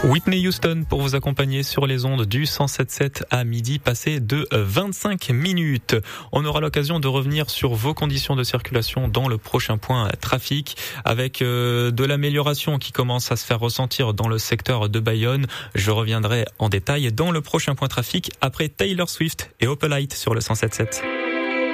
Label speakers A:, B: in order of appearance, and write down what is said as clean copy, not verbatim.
A: Whitney Houston pour vous accompagner sur les ondes du 107.7 à midi passé de 25 minutes. On aura l'occasion de revenir sur vos conditions de circulation dans le prochain point trafic avec de l'amélioration qui commence à se faire ressentir dans le secteur de Bayonne. Je reviendrai en détail dans le prochain point trafic après Taylor Swift et Opalite sur le 107.7.